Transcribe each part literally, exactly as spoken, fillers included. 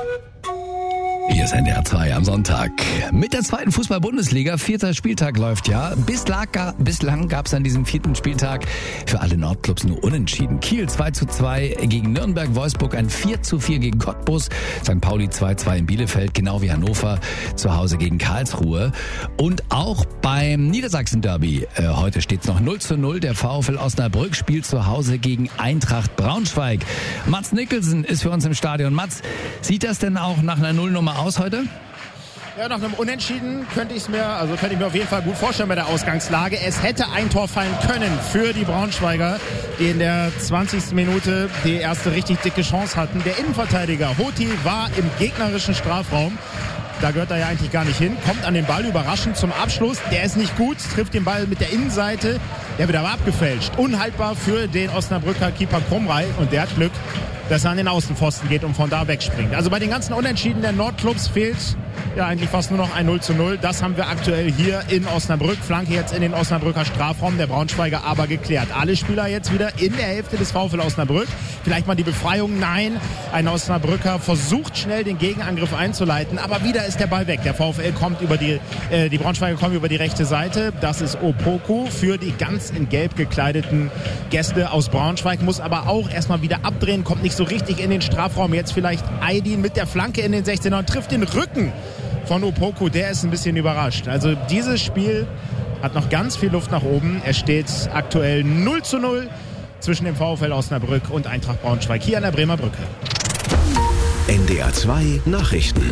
Hier ist N D R zwei am Sonntag. Mit der zweiten Fußball-Bundesliga. Vierter Spieltag läuft ja. Bislang, bislang gab es an diesem vierten Spieltag für alle Nordclubs nur Unentschieden. Kiel zwei zu zwei gegen Nürnberg, Wolfsburg ein vier zu vier gegen Cottbus, Sankt Pauli zwei zu zwei in Bielefeld, genau wie Hannover zu Hause gegen Karlsruhe. Und auch beim Niedersachsen-Derby. Äh, heute steht es noch null zu null. Der VfL Osnabrück spielt zu Hause gegen Eintracht Braunschweig. Mats Nicholson ist für uns im Stadion. Mats, sieht das denn auch nach einer Nullnummer aus heute? Ja, nach einem Unentschieden könnte ich es mir, also könnte ich mir auf jeden Fall gut vorstellen bei der Ausgangslage. Es hätte ein Tor fallen können für die Braunschweiger, die in der zwanzigsten Minute die erste richtig dicke Chance hatten. Der Innenverteidiger Hoti war im gegnerischen Strafraum. Da gehört er ja eigentlich gar nicht hin. Kommt an den Ball überraschend zum Abschluss. Der ist nicht gut, trifft den Ball mit der Innenseite. Der wird aber abgefälscht. Unhaltbar für den Osnabrücker Keeper Krumrei. Und der hat Glück, dass er an den Außenpfosten geht und von da wegspringt. Also bei den ganzen Unentschieden der Nordclubs fehlt ja eigentlich fast nur noch ein null zu null. Das haben wir aktuell hier in Osnabrück. Flanke jetzt in den Osnabrücker Strafraum, der Braunschweiger aber geklärt. Alle Spieler jetzt wieder in der Hälfte des VfL Osnabrück. Vielleicht mal die Befreiung. Nein, ein Osnabrücker versucht schnell den Gegenangriff einzuleiten, aber wieder ist der Ball weg. Der VfL kommt über die, äh, die Braunschweiger kommen über die rechte Seite. Das ist Opoku für die ganz in Gelb gekleideten Gäste aus Braunschweig. Muss aber auch erstmal wieder abdrehen, kommt nicht so richtig in den Strafraum. Jetzt vielleicht Aydin mit der Flanke in den sechzehner und trifft den Rücken von Opoku. Der ist ein bisschen überrascht. Also dieses Spiel hat noch ganz viel Luft nach oben. Es steht aktuell null zu null zwischen dem VfL Osnabrück und Eintracht Braunschweig hier an der Bremer Brücke. N D R zwei Nachrichten.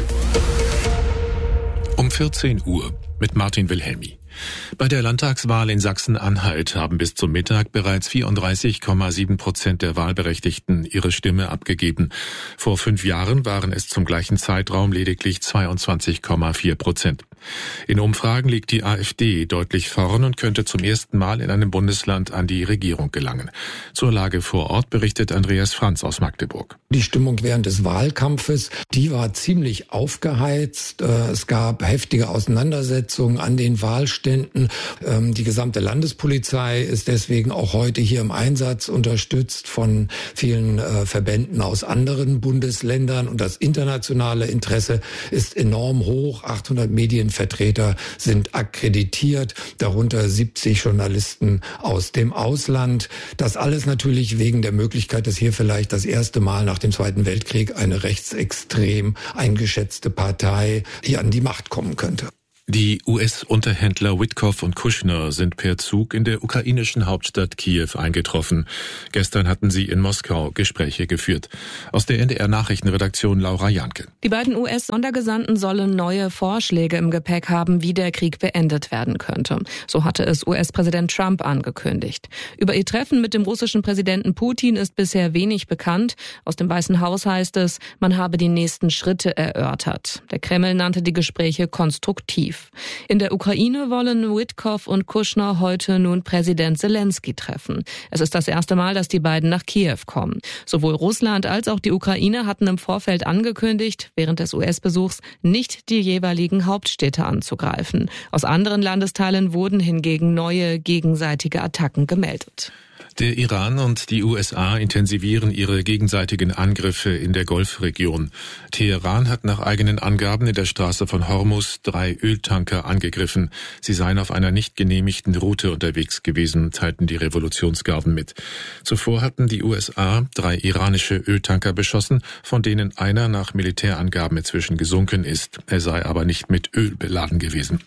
Um vierzehn Uhr mit Martin Wilhelmi. Bei der Landtagswahl in Sachsen-Anhalt haben bis zum Mittag bereits vierunddreißig Komma sieben Prozent der Wahlberechtigten ihre Stimme abgegeben. Vor fünf Jahren waren es zum gleichen Zeitraum lediglich zweiundzwanzig Komma vier Prozent. In Umfragen liegt die AfD deutlich vorn und könnte zum ersten Mal in einem Bundesland an die Regierung gelangen. Zur Lage vor Ort berichtet Andreas Franz aus Magdeburg. Die Stimmung während des Wahlkampfes, die war ziemlich aufgeheizt. Es gab heftige Auseinandersetzungen an den Wahlständen. Die gesamte Landespolizei ist deswegen auch heute hier im Einsatz, unterstützt von vielen Verbänden aus anderen Bundesländern. Und das internationale Interesse ist enorm hoch. achthundert Medienvertreter sind akkreditiert, darunter siebzig Journalisten aus dem Ausland. Das alles natürlich wegen der Möglichkeit, dass hier vielleicht das erste Mal nach dem Zweiten Weltkrieg eine rechtsextrem eingeschätzte Partei hier an die Macht kommen könnte. Die U S-Unterhändler Witkoff und Kushner sind per Zug in der ukrainischen Hauptstadt Kiew eingetroffen. Gestern hatten sie in Moskau Gespräche geführt. Aus der N D R-Nachrichtenredaktion Laura Janke. Die beiden U S-Sondergesandten sollen neue Vorschläge im Gepäck haben, wie der Krieg beendet werden könnte. So hatte es U S-Präsident Trump angekündigt. Über ihr Treffen mit dem russischen Präsidenten Putin ist bisher wenig bekannt. Aus dem Weißen Haus heißt es, man habe die nächsten Schritte erörtert. Der Kreml nannte die Gespräche konstruktiv. In der Ukraine wollen Witkoff und Kushner heute nun Präsident Zelensky treffen. Es ist das erste Mal, dass die beiden nach Kiew kommen. Sowohl Russland als auch die Ukraine hatten im Vorfeld angekündigt, während des U S-Besuchs nicht die jeweiligen Hauptstädte anzugreifen. Aus anderen Landesteilen wurden hingegen neue gegenseitige Attacken gemeldet. Der Iran und die U S A intensivieren ihre gegenseitigen Angriffe in der Golfregion. Teheran hat nach eigenen Angaben in der Straße von Hormuz drei Öltanker angegriffen. Sie seien auf einer nicht genehmigten Route unterwegs gewesen, teilten die Revolutionsgarden mit. Zuvor hatten die U S A drei iranische Öltanker beschossen, von denen einer nach Militärangaben inzwischen gesunken ist. Er sei aber nicht mit Öl beladen gewesen.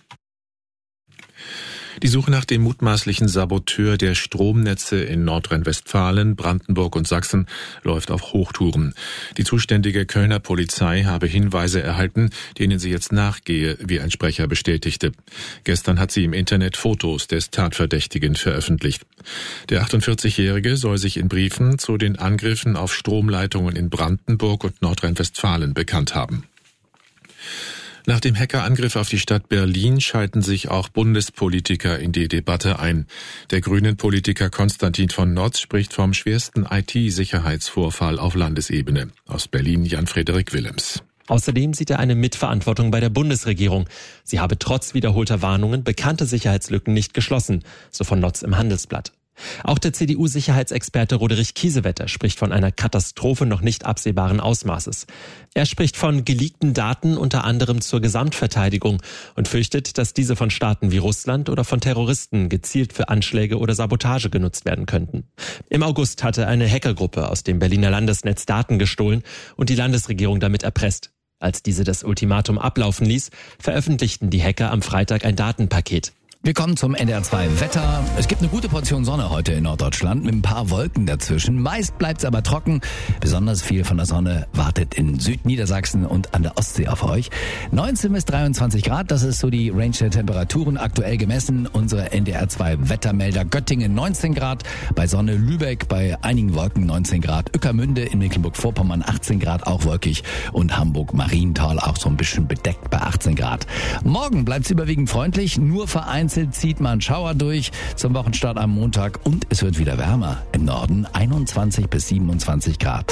Die Suche nach dem mutmaßlichen Saboteur der Stromnetze in Nordrhein-Westfalen, Brandenburg und Sachsen läuft auf Hochtouren. Die zuständige Kölner Polizei habe Hinweise erhalten, denen sie jetzt nachgehe, wie ein Sprecher bestätigte. Gestern hat sie im Internet Fotos des Tatverdächtigen veröffentlicht. Der achtundvierzigjährige soll sich in Briefen zu den Angriffen auf Stromleitungen in Brandenburg und Nordrhein-Westfalen bekannt haben. Nach dem Hackerangriff auf die Stadt Berlin schalten sich auch Bundespolitiker in die Debatte ein. Der Grünen-Politiker Konstantin von Notz spricht vom schwersten I T-Sicherheitsvorfall auf Landesebene. Aus Berlin Jan-Frederik Willems. Außerdem sieht er eine Mitverantwortung bei der Bundesregierung. Sie habe trotz wiederholter Warnungen bekannte Sicherheitslücken nicht geschlossen, so von Notz im Handelsblatt. Auch der C D U-Sicherheitsexperte Roderich Kiesewetter spricht von einer Katastrophe noch nicht absehbaren Ausmaßes. Er spricht von geleakten Daten unter anderem zur Gesamtverteidigung und fürchtet, dass diese von Staaten wie Russland oder von Terroristen gezielt für Anschläge oder Sabotage genutzt werden könnten. Im August hatte eine Hackergruppe aus dem Berliner Landesnetz Daten gestohlen und die Landesregierung damit erpresst. Als diese das Ultimatum ablaufen ließ, veröffentlichten die Hacker am Freitag ein Datenpaket. Wir kommen zum N D R zwei Wetter. Es gibt eine gute Portion Sonne heute in Norddeutschland mit ein paar Wolken dazwischen. Meist bleibt es aber trocken. Besonders viel von der Sonne wartet in Südniedersachsen und an der Ostsee auf euch. neunzehn bis dreiundzwanzig Grad, das ist so die Range der Temperaturen. Aktuell gemessen unsere N D R zwei Wettermelder. Göttingen neunzehn Grad, bei Sonne Lübeck bei einigen Wolken neunzehn Grad. Ueckermünde in Mecklenburg-Vorpommern achtzehn Grad, auch wolkig. Und Hamburg-Marienthal auch so ein bisschen bedeckt bei achtzehn Grad. Morgen bleibt es überwiegend freundlich, nur vereinzelt zieht man Schauer durch zum Wochenstart am Montag und es wird wieder wärmer. Im Norden einundzwanzig bis siebenundzwanzig Grad.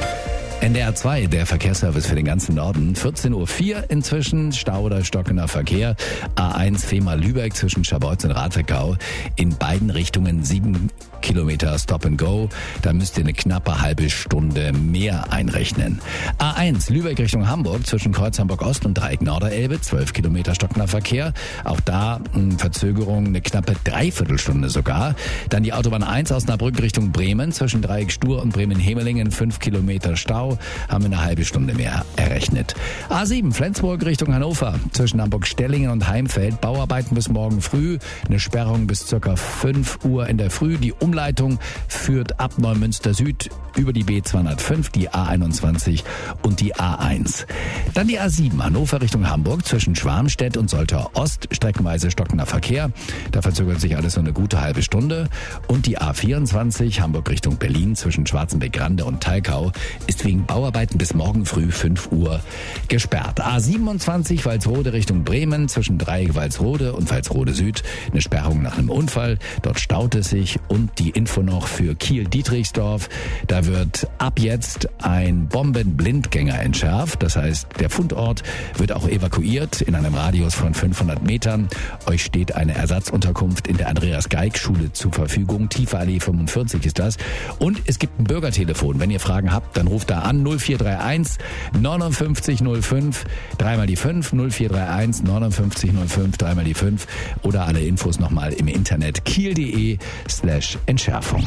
N D R zwei, der Verkehrsservice für den ganzen Norden. vierzehn Uhr vier inzwischen, Stau oder stockender Verkehr. A eins Fehmarn-Lübeck zwischen Scharbeutz und Radwegau. In beiden Richtungen sieben Kilometer Stop and Go. Da müsst ihr eine knappe halbe Stunde mehr einrechnen. A eins Lübeck Richtung Hamburg zwischen Kreuz Hamburg-Ost und Dreieck Norderelbe. zwölf Kilometer stockender Verkehr. Auch da mh, Verzögerung eine knappe Dreiviertelstunde sogar. Dann die Autobahn eins Osnabrück Richtung Bremen zwischen Dreieck Stur und Bremen-Hemelingen. fünf Kilometer Stau. Haben wir eine halbe Stunde mehr errechnet. A sieben Flensburg Richtung Hannover zwischen Hamburg-Stellingen und Heimfeld. Bauarbeiten bis morgen früh. Eine Sperrung bis circa fünf Uhr in der Früh. Die Umleitung führt ab Neumünster Süd über die B zweihundertfünf, die A einundzwanzig und die A eins. Dann die A sieben Hannover Richtung Hamburg zwischen Schwarmstedt und Soltau Ost. Streckenweise stockender Verkehr. Da verzögert sich alles so eine gute halbe Stunde. Und die A vierundzwanzig Hamburg Richtung Berlin zwischen Schwarzenbeck-Grande und Thalkau ist wegen Bauarbeiten bis morgen früh fünf Uhr gesperrt. A siebenundzwanzig Walsrode Richtung Bremen zwischen Dreieck Walsrode und Walsrode Süd. Eine Sperrung nach einem Unfall. Dort staut es sich. Und die Info noch für Kiel-Dietrichsdorf. Da wird ab jetzt ein Bombenblindgänger entschärft. Das heißt, der Fundort wird auch evakuiert in einem Radius von fünfhundert Metern. Euch steht eine Ersatzunterkunft in der Andreas-Geig-Schule zur Verfügung. Tiefe Allee fünfundvierzig ist das. Und es gibt ein Bürgertelefon. Wenn ihr Fragen habt, dann ruft da an null vier drei eins neunundfünfzig null fünf, dreimal die fünf, null vier drei eins neunundfünfzig null fünf, dreimal die fünf oder alle Infos nochmal im Internet kiel.de slash Entschärfung.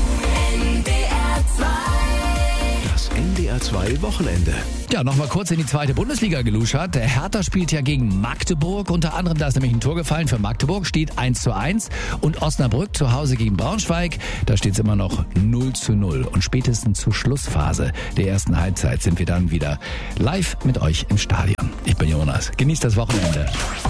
Das N D R zwei Wochenende. Ja, nochmal kurz in die zweite Bundesliga geluschert. Der Hertha spielt ja gegen Magdeburg. Unter anderem, da ist nämlich ein Tor gefallen für Magdeburg, steht eins zu eins. Und Osnabrück zu Hause gegen Braunschweig, da steht es immer noch null zu null. Und spätestens zur Schlussphase der ersten Halbzeit sind wir dann wieder live mit euch im Stadion. Ich bin Jonas. Genießt das Wochenende.